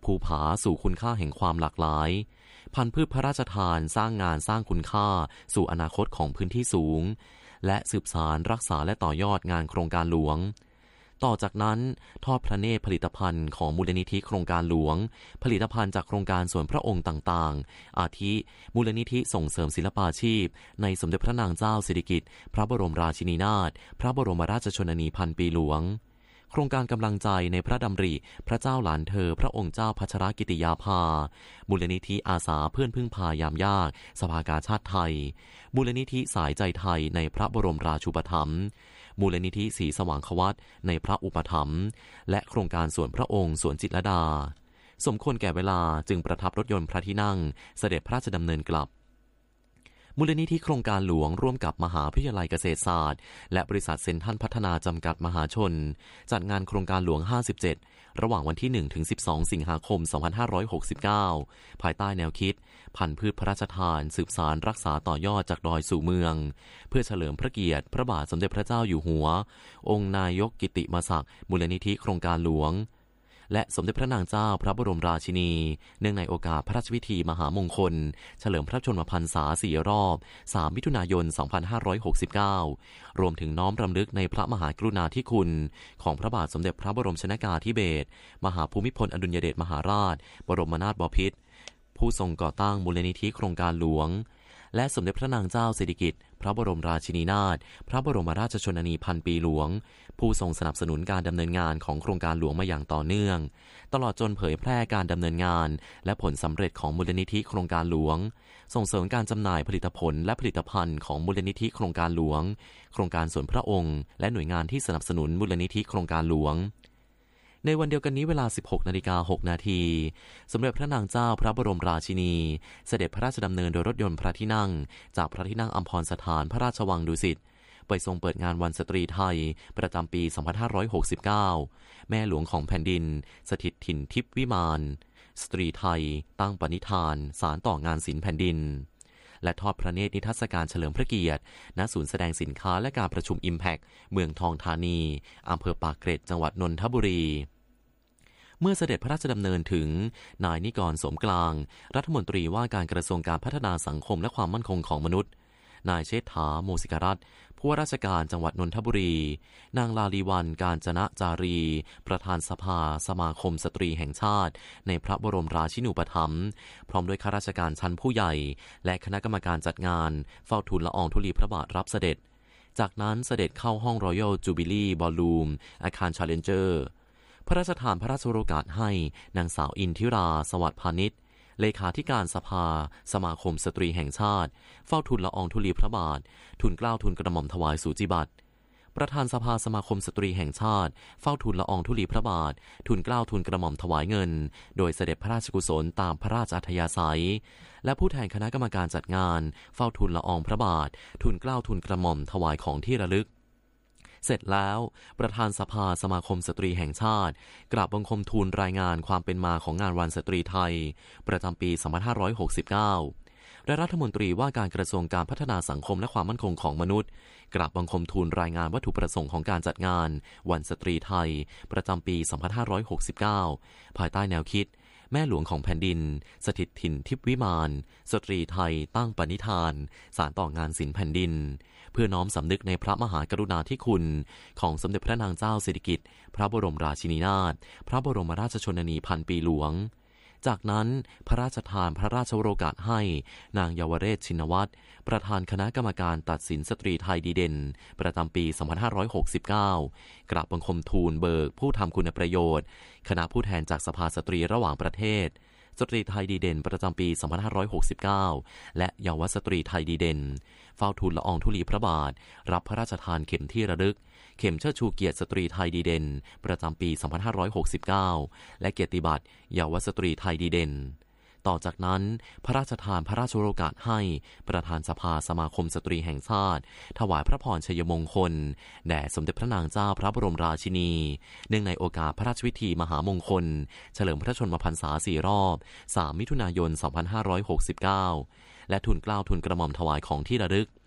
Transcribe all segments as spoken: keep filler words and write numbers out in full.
ภูผาสู่คุณค่าแห่งความหลากหลายพันธุ์พืชพระราชทานสร้างงานสร้างคุณค่าสู่อนาคตของพื้นที่สูงและสืบสานรักษาและต่อยอดงานโครงการหลวงต่อจากนั้นทอดพระเนตรผลิตภัณฑ์ของมูลนิธิโครงการหลวงผลิตภัณฑ์จากโครงการส่วนพระองค์ต่างๆอาทิมูลนิธิส่งเสริมศิลปาชีพในสมเด็จพระนางเจ้าสิริกิติ์พระบรมราชินีนาถพระบรมราชชนนีพันปีหลวงโครงการกำลังใจในพระดำริพระเจ้าหลานเธอพระองค์เจ้าพัชรกิติยาภามูลนิธิอาสาเพื่อนพึ่งพายามยากสภากาชาติไทยมูลนิธิสายใจไทยในพระบรมราชูปถัมภ์มูลนิธิศรีสว่างควัตในพระอุปถัมภ์และโครงการสวนพระองค์สวนจิตรลดาสมควรแก่เวลาจึงประทับรถยนต์พระที่นั่งเสด็จพระราชดำเนินกลับมูลนิธิโครงการหลวงร่วมกับมหาวิทยาลัยเกษตรศาสตร์และบริษัทเซ็นทรัลพัฒนาจำกัดมหาชนจัดงานโครงการหลวงห้าสิบเจ็ดระหว่างวันที่หนึ่งถึงสิบสองสิงหาคมสองพันห้าร้อยหกสิบเก้าภายใต้แนวคิดพันธุ์พืชพระราชทานสืบสานรักษาต่อยอดจากดอยสู่เมืองเพื่อเฉลิมพระเกียรติพระบาทสมเด็จพระเจ้าอยู่หัวองค์นายกกิติมศักดิ์มูลนิธิโครงการหลวงและสมเด็จพระนางเจ้าพระบรมราชินีเนื่องในโอกาสพระราชพิธีมหามงคลเฉลิมพระชนมพรรษาสี่รอบสามมิถุนายนสองพันห้าร้อยหกสิบเก้ารวมถึงน้อมรำลึกในพระมหากรุณาธิคุณของพระบาทสมเด็จพระบรมชนกาธิเบศรมหาภูมิพลอดุลยเดชมหาราชบรมนาถบพิตรผู้ทรงก่อตั้งมูลนิธิโครงการหลวงและสมเด็จพระนางเจ้าสิริกิติ์พระบรมราชินีนาถพระบรมราชชนนีพันปีหลวงผู้ทรงสนับสนุนการดำเนินงานของโครงการหลวงมาอย่างต่อเนื่องตลอดจนเผยแพร่การดำเนินงานและผลสำเร็จของมูลนิธิโครงการหลวงส่งเสริมการจำหน่ายผลิตผลและผลิตภัณฑ์ของมูลนิธิโครงการหลวงโครงการส่วนพระองค์และหน่วยงานที่สนับสนุนมูลนิธิโครงการหลวงในวันเดียวกันนี้เวลา สิบหกนาฬิกาหกนาทีสมเด็จพระนางเจ้าพระบรมราชินีเสด็จพระราชดำเนินโดยรถยนต์พระที่นั่งจากพระที่นั่งอัมพรสถานพระราชวังดุสิตไปทรงเปิดงานวันสตรีไทยประจำปีสองพันห้าร้อยหกสิบเก้าแม่หลวงของแผ่นดินสถิตถิ่นทิพย์วิมานสตรีไทยตั้งปณิธานสารต่องานศิลป์แผ่นดินและทอดพระเนตรนิทรรศการเฉลิมพระเกียรติณศูนย์แสดงสินค้าและการประชุม Impact เมืองทองธานีอำเภอปากเกร็ดจังหวัดนนทบุรีเมื่อเสด็จพระราชดำเนินถึงนายนิกรสมกลางรัฐมนตรีว่าการกระทรวงการพัฒนาสังคมและความมั่นคงของมนุษย์นายเชษฐาโมสิกรัตน์ผู้ว่าราชการจังหวัดนนทบุรีนางลาลีวรรณกาญจนะจารีประธานสภาสมาคมสตรีแห่งชาติในพระบรมราชินูปถัมภ์พร้อมด้วยข้าราชการชั้นผู้ใหญ่และคณะกรรมการจัดงานเฝ้าทูลละอองธุลีพระบาทรับเสด็จจากนั้นเสด็จเข้าห้อง Royal Jubilee Ballroom อาคาร Challengerพระราชทานพระราชโองการให้นางสาวอินทิราสวัสดิ์พานิชเลขาธิการสภาสมาคมสตรีแห่งชาติเฝ้าทูลละอองธุลีพระบาททูลเกล้าทูลกระหม่อมถวายสูจิบัตรประธานสภาสมาคมสตรีแห่งชาติเฝ้าทูลละอองธุลีพระบาททูลเกล้าทูลกระหม่อมถวายเงินโดยเสด็จพระราชกุศลตามพระราชอัธยาศัยและผู้แทนคณะกรรมการจัดงานเฝ้าทูลละอองพระบาททูลเกล้าทูลกระหม่อมถวายของที่ระลึกเสร็จแล้วประธานสภาสมาคมสตรีแห่งชาติกราบบังคมทูลรายงานความเป็นมาของงานวันสตรีไทยประจำปีสองพันห้าร้อยหกสิบเก้าและรัฐมนตรีว่าการกระทรวงการพัฒนาสังคมและความมั่นคงของมนุษย์กราบบังคมทูลรายงานวัตถุประสงค์ของการจัดงานวันสตรีไทยประจำปีสองพันห้าร้อยหกสิบเก้าภายใต้แนวคิดแม่หลวงของแผ่นดินสถิตถิ่นทิพย์วิมานสตรีไทยตั้งปณิธานสารต่องานศิลป์แผ่นดินเพื่อน้อมสำนึกในพระมหากรุณาธิคุณของสมเด็จพระนางเจ้าสิริกิติ์พระบรมราชินีนาถพระบรมราชชนนีพันปีหลวงจากนั้นพระราชทานพระราชโองการให้นางเยาวเรศชินวัตรประธานคณะกรรมการตัดสินสตรีไทยดีเด่นประจำปีสองพันห้าร้อยหกสิบเก้ากราบบังคมทูลเบิกผู้ทำคุณประโยชน์คณะผู้แทนจากสภาสตรีระหว่างประเทศสตรีไทยดีเด่นประจำปีสองพันห้าร้อยหกสิบเก้าและเยาวสตรีไทยดีเด่นเฝ้าทูลละอองธุลีพระบาทรับพระราชทานเข็มที่ระลึกเข็มเชิดชูเกียรติสตรีไทยดีเด่นประจำปีสองพันห้าร้อยหกสิบเก้าและเกียรติบัตรเยาวสตรีไทยดีเด่นต่อจากนั้นพระราชทานพระราชโองการให้ประธานสภาสมาคมสตรีแห่งชาติถวายพระพรชัยมงคลแด่สมเด็จพระนางเจ้าพระบรมราชินีเนื่องในโอกาสพระราชพิธีมหามงคลเฉลิมพระชนมพรรษาสี่รอบสามมิถุนายนสองพันห้าร้อยหกสิบเก้าและทูลเกล้าทูลกระหม่อมถวายของที่ระลึก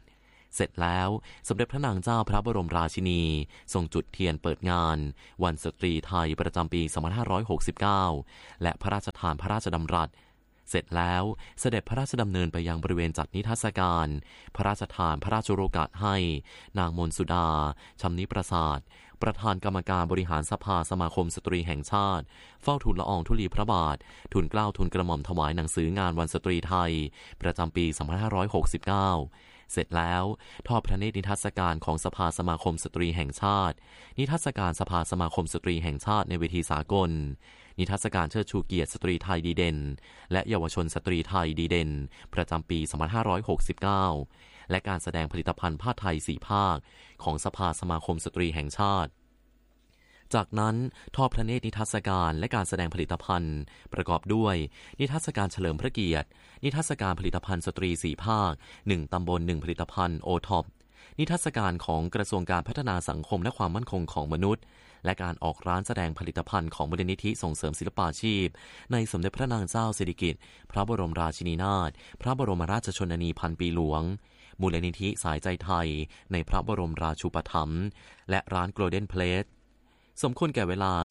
เสร็จแล้วสมเด็จพระนางเจ้าพระบรมราชินีทรงจุดเทียนเปิดงานวันสตรีไทยประจำปีสองพันห้าร้อยหกสิบเก้าและพระราชทานพระราชดำรัสเสร็จแล้วเสด็จพระราชดำเนินไปยังบริเวณจัดนิทรรศการพระราชทานพระราชโอกาสให้นางมนสุดาชำนิประสาทประธานกรรมการบริหารสภาสมาคมสตรีแห่งชาติเฝ้าทูลละอองธุลีพระบาททูลเกล้าทูลกระหม่อมถวายหนังสืองานวันสตรีไทยประจำปีสองพันห้าร้อยหกสิบเก้าเสร็จแล้วทอดพระเนตรนิทรรศการของสภาสมาคมสตรีแห่งชาตินิทรรศการสภาสมาคมสตรีแห่งชาติในเวทีสากลนิทรรศการเชิดชูเกียรติสตรีไทยดีเด่นและเยาวชนสตรีไทยดีเด่นประจำปีสองพันห้าร้อยหกสิบเก้าและการแสดงผลิตภัณฑ์ผ้าไทยสี่ภาคของสภาสมาคมสตรีแห่งชาติจากนั้นทอดพระเนตรนิทรรศการและการแสดงผลิตภัณฑ์ประกอบด้วยนิทรรศการเฉลิมพระเกียรตินิทรรศการผลิตภัณฑ์สตรีสี่ภาคหนึ่งตำบลหนึ่งผลิตภัณฑ์โอท็อปนิทรรศการของกระทรวงการพัฒนาสังคมและความมั่นคงของมนุษย์และการออกร้านแสดงผลิตภัณฑ์ของมูลนิธิส่งเสริมศิลปาชีพในสมเด็จพระนางเจ้าสิริกิติ์พระบรมราชินีนาถพระบรมราชชนนีพันปีหลวงมูลนิธิสายใจไทยในพระบรมราชูปถัมภ์และร้านโกลเด้นเพลสสมควรแก่เวลา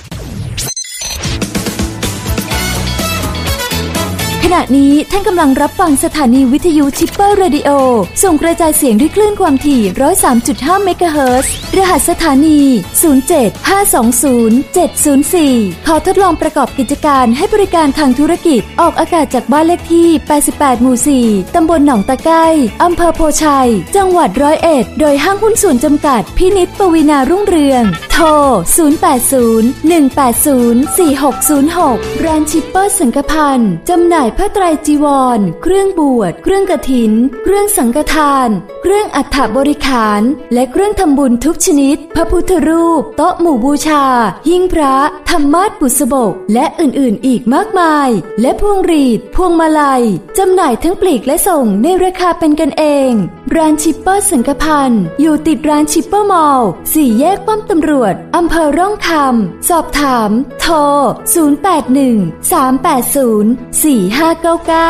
ขณะนี้ท่านกำลังรับฟังสถานีวิทยุชิปเปอร์เรดิโอส่งกระจายเสียงด้วยคลื่นความถี่ หนึ่งร้อยสามจุดห้า เมกะเฮิรตซ์รหัสสถานี ศูนย์ เจ็ด ห้า สอง ศูนย์ เจ็ด ศูนย์ สี่ ขอทดลองประกอบกิจการให้บริการทางธุรกิจออกอากาศจากบ้านเลขที่ แปดสิบแปด หมู่ สี่ ตำบลหนองตะไคร้อำเภอโพชัยจังหวัดร้อยเอ็ดโดยห้างหุ้นส่วนจำกัดพินิจปวีณารุ่งเรืองโทร ศูนย์ แปด ศูนย์ หนึ่ง แปด ศูนย์ สี่ หก ศูนย์ หก ร้านชิปเปอร์สังฆพันธ์จำหน่ายผ้าไตรจีวรเครื่องบวชเครื่องกฐินเครื่องสังฆทานเครื่องอัฐบริขารและเครื่องทำบุญทุกชนิดพระพุทธรูปโต๊ะหมู่บูชาหิ้งพระธรรมาสน์บุษบกและอื่นๆอีกมากมายและพวงหรีดพวงมาลัยจำหน่ายทั้งปลีกและส่งในราคาเป็นกันเองร้านชิปเปอร์สังฆพันธ์อยู่ติดร้านชิปเปอร์มอลล์สี่แยกป้อมตำรวจอำเภอร่องคำสอบถามโทรศูนย์ แปด หนึ่ง สาม แปด ศูนย์ สี่ ห้า เก้า เก้า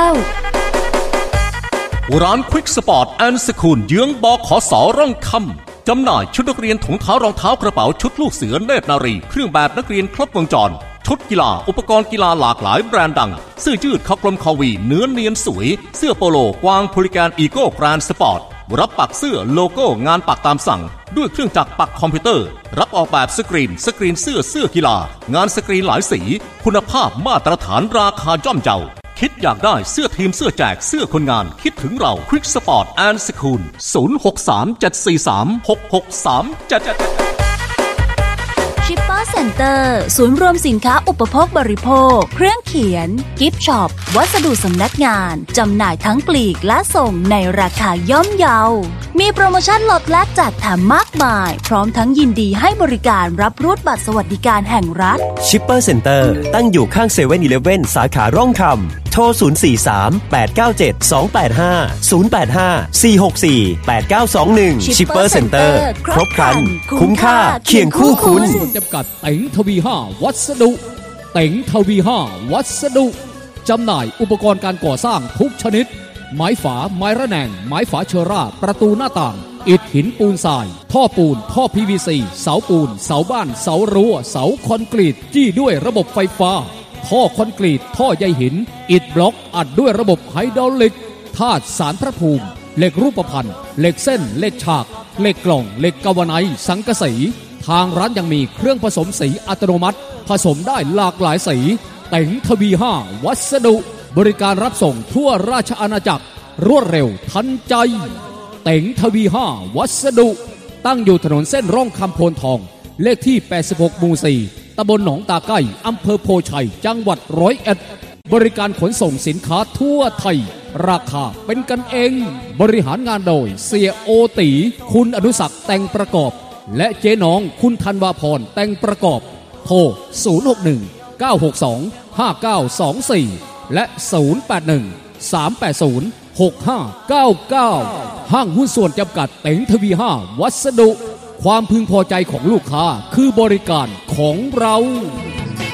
ร้านควิกสปอร์ตแอนด์สคูลเยื้องบขสร่องคำจำหน่ายชุดนักเรียนถุงเท้ารองเท้ากระเป๋าชุดลูกเสือเนตรนารีเครื่องแบบนักเรียนครบวงจรชุดกีฬาอุปกรณ์กีฬาหลากหลายแบรนด์ดังเสื้อยืดคอกลมคอวีเนื้อเนียนสวยเสื้อโปโลกวางพูลิแกนอีโก้แกรนด์สปอร์ตรับปักเสื้อโลโก้งานปักตามสั่งด้วยเครื่องจักรปักคอมพิวเตอร์รับออกแบบสกรีนสกรีนเสื้อเสื้อกีฬางานสกรีนหลายสีคุณภาพมาตรฐานราคาย่อมเยาคิดอยากได้เสื้อทีมเสื้อแจกเสื้อคนงานคิดถึงเรา Quick Sport and School ศูนย์ หก สาม เจ็ด สี่ สาม หก หก สาม เจ็ด เจ็ดชิปเปอร์เซ็นเตอร์ศูนย์รวมสินค้าอุปโภคบริโภคเครื่องเขียนกิฟต์ช็อปวัสดุสำนักงานจำหน่ายทั้งปลีกและส่งในราคาย่อมเยามีโปรโมชั่นลดและจัดแถมมากมายพร้อมทั้งยินดีให้บริการรับรูดบัตรสวัสดิการแห่งรัฐชิปเปอร์เซ็นเตอร์ตั้งอยู่ข้างเซเว่นอีเลฟเว่นสาขาร่องคำโทรศูนย์ สี่ สาม แปด เก้า เจ็ด สอง แปด ห้า ศูนย์ แปด ห้า สี่ หก สี่ แปด เก้า สอง หนึ่งชิปเปอร์เซ็นเตอร์ครบครันคุ้มค่าเคียงคู่คุณจำกัดเต็งทวีห้าวัสดุเต็งทวีห้าวัสดุจำหน่ายอุปกรณ์การก่อสร้างทุกชนิดไม้ฝาไม้ระแนงไม้ฝาเชอร่าประตูหน้าต่างอิฐหินปูนทรายท่อปูนท่อ พี วี ซี เสาปูนเสาบ้านเสารั้วเสาคอนกรีตจี้ด้วยระบบไฟฟ้าท่อคอนกรีตท่อใยหินอิฐบล็อกอัดด้วยระบบไฮดรอลิกธาตุสารพระภูมิเหล็กรูปพรรณเหล็กเส้นเหล็กฉากเหล็กกล่องเหล็กกาวไนท์สังกะสีทางร้านยังมีเครื่องผสมสีอัตโนมัติผสมได้หลากหลายสีเต็งทวีห้าวัสดุบริการรับส่งทั่วราชอาณาจักรรวดเร็วทันใจเต็งทวีห้าวัสดุตั้งอยู่ถนนเส้นร่องคำโพนทองเลขที่แปดสิบหกหมู่สี่ตำบลหนองตาไก่อำเภอโพชัยจังหวัดร้อยเอ็ดบริการขนส่งสินค้าทั่วไทยราคาเป็นกันเองบริหารงานโดยเสียโอตีคุณอนุศักดิ์แต่งประกอบและเจ๊น้องคุณธันวาพรแต่งประกอบโทรศูนย์ หก หนึ่ง เก้า หก สอง ห้า เก้า สอง สี่และศูนย์ แปด หนึ่ง สาม แปด ศูนย์ หก ห้า เก้า เก้าห้างหุ้นส่วนจำกัดเต็งทวีห้าวัสดุความพึงพอใจของลูกค้าคือบริการของเรา